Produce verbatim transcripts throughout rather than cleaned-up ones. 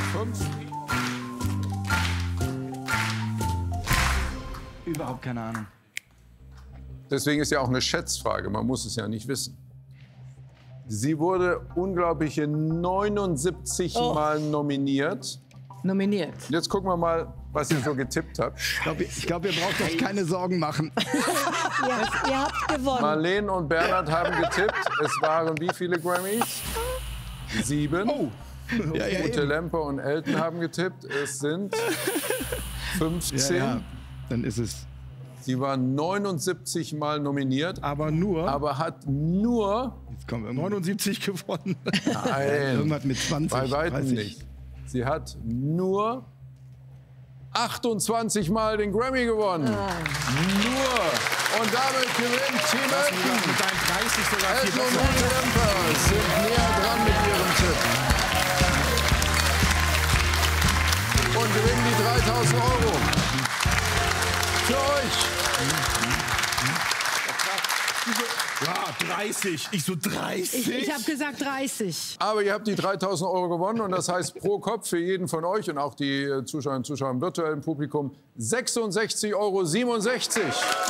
Fünf. Überhaupt keine Ahnung. Deswegen ist ja auch eine Schätzfrage. Man muss es ja nicht wissen. Sie wurde unglaubliche neunundsiebzig Oh. Mal nominiert. Nominiert. Und jetzt gucken wir mal, was ihr so getippt habt. Ich glaube, ich glaub, ihr braucht euch keine Sorgen machen. Ja, ihr habt gewonnen. Marlene und Bernhard haben getippt. Es waren wie viele Grammys? Sieben. Oh. Ja, ja, Ute eben. Lemper und Elton haben getippt. Es sind fünfzehn. Ja, ja. Dann ist es. Sie war neunundsiebzig Mal nominiert, Aber nur. aber hat nur, Jetzt kommen wir neunundsiebzig gewonnen. nein, Irgendwas mit zwanzig. bei weitem dreißig. nicht. Sie hat nur achtundzwanzig Mal den Grammy gewonnen. Nur. Und damit gewinnt Team Elton. Mit deinen dreißig sogar viel Elton und besser. Ute Lemper sind näher dran mit ihrem Tipp. Und gewinnen die dreitausend Euro. Für euch. Ja, dreißig. Ich so dreißig? Ich, ich habe gesagt dreißig. Aber ihr habt die dreitausend Euro gewonnen und das heißt pro Kopf für jeden von euch und auch die äh, Zuschauerinnen und Zuschauer im virtuellen Publikum sechsundsechzig Euro siebenundsechzig.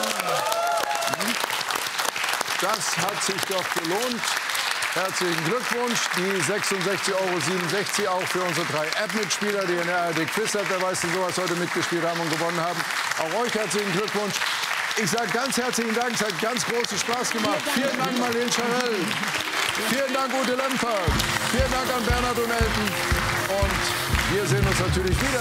Das hat sich doch gelohnt. Herzlichen Glückwunsch. Die sechsundsechzig Euro siebenundsechzig auch für unsere drei App-Mitspieler, die in der A R D Quiz App, wer weiß denn sowas, heute mitgespielt haben und gewonnen haben. Auch euch herzlichen Glückwunsch. Ich sage ganz herzlichen Dank, es hat ganz großen Spaß gemacht. Vielen Dank, Marlene Scharell. Vielen Dank, Ute Lemper. Vielen Dank an Bernhard und Elton. Und wir sehen uns natürlich wieder.